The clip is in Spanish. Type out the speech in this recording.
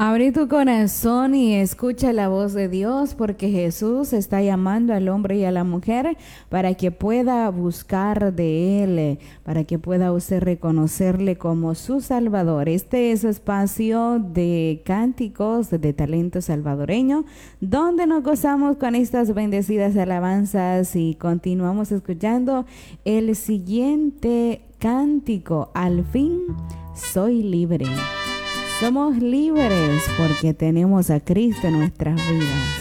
Abre tu corazón y escucha la voz de Dios porque Jesús está llamando al hombre y a la mujer para que pueda buscar de Él, para que pueda usted reconocerle como su Salvador. Este es espacio de cánticos de talento salvadoreño, donde nos gozamos con estas bendecidas alabanzas y continuamos escuchando el siguiente cántico. Al fin soy libre. Somos libres porque tenemos a Cristo en nuestras vidas.